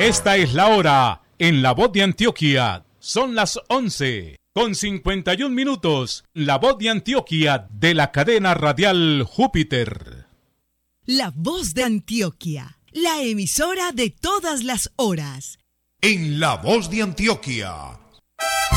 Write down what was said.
Esta es la hora en La Voz de Antioquia. Son las 11:51. La Voz de Antioquia de la cadena radial Júpiter. La Voz de Antioquia, la emisora de todas las horas. En La Voz de Antioquia